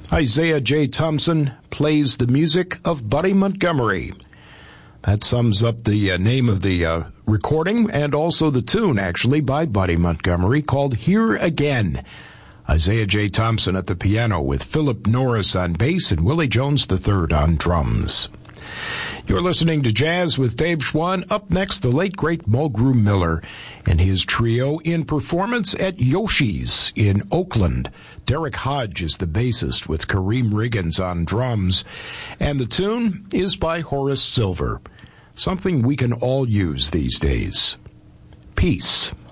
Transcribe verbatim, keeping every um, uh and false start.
Isaiah J. Thompson plays the music of Buddy Montgomery. That sums up the uh, name of the uh, recording and also the tune, actually, by Buddy Montgomery, called Here Again. Isaiah J. Thompson at the piano with Philip Norris on bass and Willie Jones the third on drums. You're listening to Jazz with Dave Schwann. Up next, the late, great Mulgrew Miller and his trio in performance at Yoshi's in Oakland. Derek Hodge is the bassist with Kareem Riggins on drums. And the tune is by Horace Silver, something we can all use these days. Peace.